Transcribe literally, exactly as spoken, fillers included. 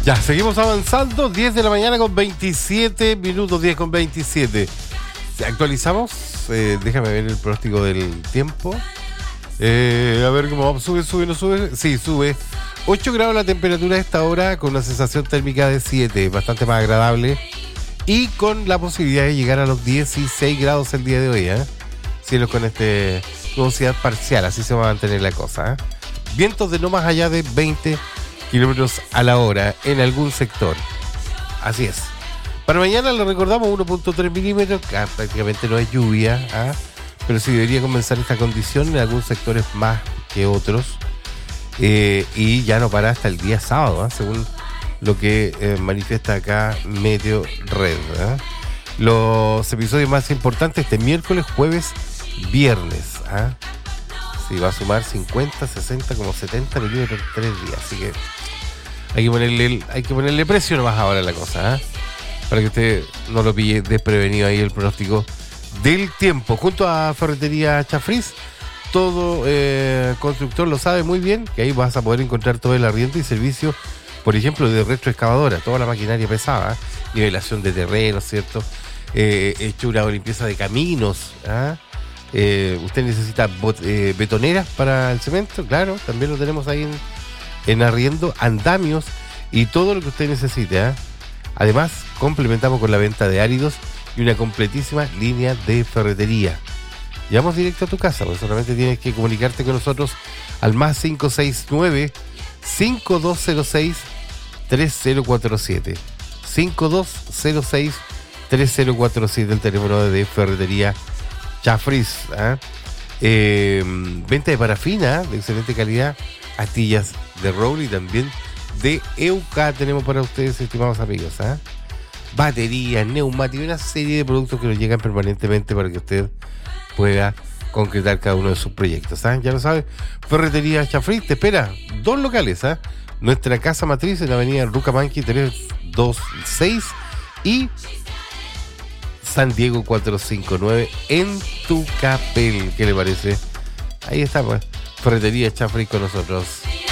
Ya, seguimos avanzando. diez de la mañana con veintisiete minutos, diez con veintisiete. Actualizamos. Eh, déjame ver el pronóstico del tiempo. Eh, a ver cómo vamos. ¿Sube, sube, no sube? Sí, sube. ocho grados la temperatura a esta hora, con una sensación térmica de siete, bastante más agradable. Y con la posibilidad de llegar a los dieciséis grados el día de hoy, ¿eh? Cielos con este nubosidad parcial, así se va a mantener la cosa, ¿eh? Vientos de no más allá de veinte kilómetros a la hora en algún sector. Así es. Para mañana le recordamos uno punto tres milímetros, que prácticamente no es lluvia, ¿eh? Pero sí debería comenzar esta condición en algunos sectores más que otros. Eh, y ya no para hasta el día sábado, ¿eh? Según lo que eh, manifiesta acá Meteo Red, ¿eh? Los episodios más importantes este miércoles, jueves, viernes, ¿eh? Sí, va a sumar cincuenta, sesenta, como setenta milímetros en tres días. Así que hay que ponerle el, hay que ponerle precio nomás ahora a la cosa, ¿eh? Para que usted no lo pille desprevenido ahí el pronóstico del tiempo. Junto a Ferretería Chafriz, todo eh, constructor lo sabe muy bien, que ahí vas a poder encontrar todo el arriendo y servicio, por ejemplo, de retroexcavadora, toda la maquinaria pesada, ¿eh? Nivelación de terrenos, ¿cierto? Eh, hechura o limpieza de caminos, ¿eh? Eh, usted necesita bot, eh, betoneras para el cemento, claro, también lo tenemos ahí en, en arriendo, andamios y todo lo que usted necesite, ¿eh? Además, complementamos con la venta de áridos y una completísima línea de ferretería. Llevamos directo a tu casa, porque solamente tienes que comunicarte con nosotros al más cinco seis nueve, cinco dos cero seis, tres cero cuatro siete. cinco dos cero seis, tres cero cuatro siete, el teléfono de Ferretería Chafriz, ¿eh? Eh, venta de parafina de excelente calidad, astillas de roble y también de Euca tenemos para ustedes, estimados amigos, ¿eh? Baterías, neumáticos, una serie de productos que nos llegan permanentemente para que usted pueda concretar cada uno de sus proyectos, ¿eh? Ya lo sabe, Ferretería Chafriz te espera dos locales, ¿eh? Nuestra casa matriz en la avenida Rucamanqui trescientos veintiséis y San Diego cuatrocientos cincuenta y nueve en Tucapel. ¿Qué le parece? Ahí está, pues, Ferretería Chafriz con nosotros.